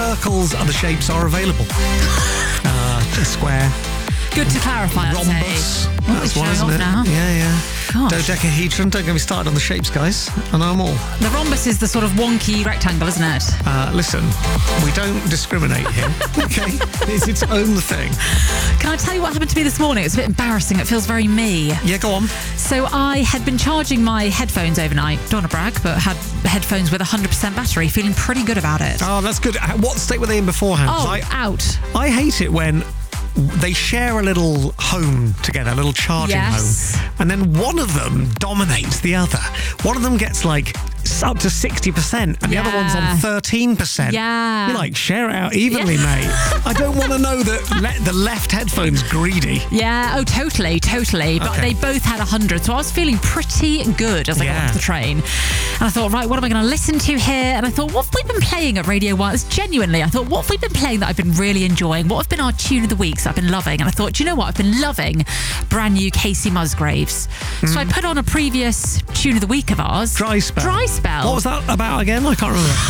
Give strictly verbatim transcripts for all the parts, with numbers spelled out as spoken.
circles, other shapes are available. Uh, a square. Good to clarify, I'd Rhombus. say. That's one, isn't it? Now. Yeah, yeah. Gosh. Dodecahedron. Don't get me started on the shapes, guys. I know them all. The rhombus is the sort of wonky rectangle, isn't it? Uh, listen, we don't discriminate here. Okay? It's its own thing. Can I tell you what happened to me this morning? It's a bit embarrassing. It feels very me. Yeah, go on. So I had been charging my headphones overnight. Don't want to brag, but had headphones with one hundred percent battery, feeling pretty good about it. Oh, that's good. What state were they in beforehand? 'Cause Oh, I, out. I hate it when they share a little home together, a little charging Yes. home, and then one of them dominates the other. One of them gets like up to sixty percent, and the other one's Yeah. on thirteen percent. Yeah. You're like, share it out evenly, Yeah. mate. I don't want to know that le- the left headphone's greedy. Yeah, oh, totally, totally. But Okay. they both had one hundred, so I was feeling pretty good as I got Yeah. off the train. And I thought, right, what am I going to listen to here? And I thought, what have we been playing at Radio one? It's genuinely, I thought, what have we been playing that I've been really enjoying? What have been our tune of the weeks that I've been loving? And I thought, do you know what? I've been loving brand new Casey Musgraves. Mm. So I put on a previous tune of the week of ours. Dry Spell. Dry Spell. What was that about again? I can't remember.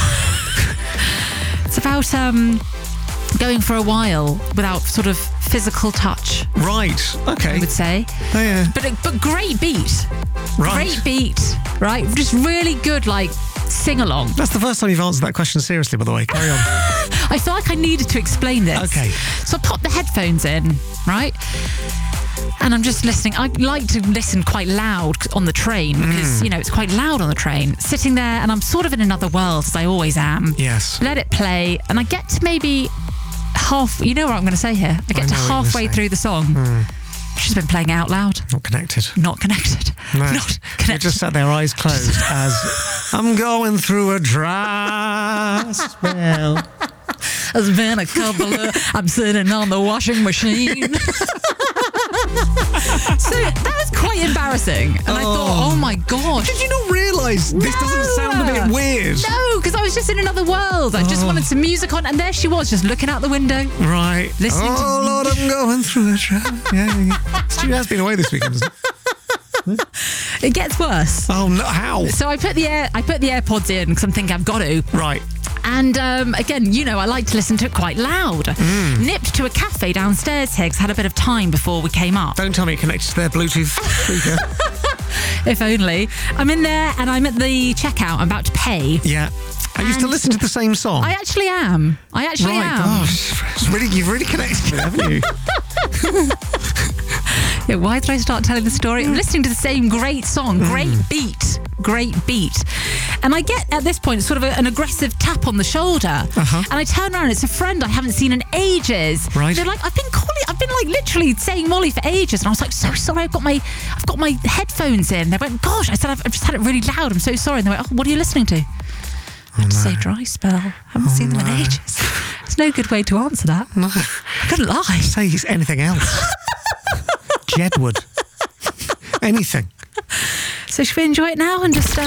It's about um, going for a while without sort of physical touch, Right. Okay. I would say. Oh, yeah. But but great beat. Right. Great beat, right? Just really good, like, sing-along. That's the first time you've answered that question seriously, by the way. Carry on. I felt like I needed to explain this. Okay. So I popped the headphones in, right? And I'm just listening. I like to listen quite loud on the train because, you know, it's quite loud on the train. Sitting there, and I'm sort of in another world, as I always am. Yes. Let it play, and I get to maybe half... You know what I'm going to say here? I get I to know what you're halfway saying. through the song. She's been playing it out loud. Not connected. Not connected. No. Not You connected. just sat there, eyes closed, as I'm going through a dry spell. There's been a couple of... I'm sitting on the washing machine. So that was quite embarrassing. And I thought, oh my gosh. Did you not realise this doesn't sound a bit weird? No, because I was just in another world. I just wanted some music on, and there she was, just looking out the window. Right. Listening to- oh, Lord, I'm going through a dry... Yeah, yeah, yeah. Stu has been away this weekend, hasn't he? It gets worse. Oh, no, how? So I put the air, I put the AirPods in because I'm thinking I've got to. Right. And um, again, you know, I like to listen to it quite loud. Mm. Nipped to a cafe downstairs here 'cause I had a bit of time before we came up. Don't tell me it connects to their Bluetooth speaker. If only. I'm in there and I'm at the checkout. I'm about to pay. Yeah. I used to And- listen to the same song. I actually am. I actually right. am. Gosh. It's really, you've really connected with it, haven't you? Yeah, why did I start telling the story? I'm listening to the same great song, great beat, great beat. And I get, at this point, sort of a, an aggressive tap on the shoulder. Uh-huh. And I turn around, it's a friend I haven't seen in ages. Right. They're like, I've been calling, I've been like literally saying Molly for ages. And I was like, so sorry, I've got my, I've got my headphones in. They went, gosh, I said, I've, I've just had it really loud. I'm so sorry. And they went, oh, what are you listening to? I had to say Dry Spell. I haven't seen them in ages. There's no good way to answer that. No. I couldn't lie. Say it's anything else. Jedward. Anything. So should we enjoy it now and just... Uh...